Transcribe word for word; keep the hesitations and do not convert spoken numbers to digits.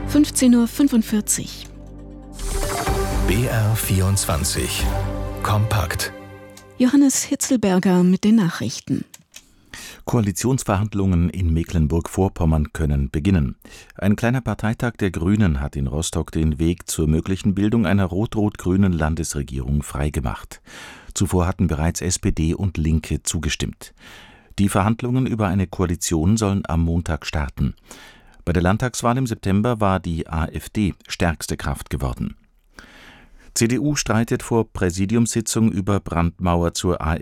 fünfzehn Uhr fünfundvierzig. B R vierundzwanzig. Kompakt. Johannes Hitzelberger mit den Nachrichten. Koalitionsverhandlungen in Mecklenburg-Vorpommern können beginnen. Ein kleiner Parteitag der Grünen hat in Rostock den Weg zur möglichen Bildung einer rot-rot-grünen Landesregierung freigemacht. Zuvor hatten bereits S P D und Linke zugestimmt. Die Verhandlungen über eine Koalition sollen am Montag starten. Bei der Landtagswahl im September war die AfD stärkste Kraft geworden. C D U streitet vor Präsidiumssitzung über Brandmauer zur AfD.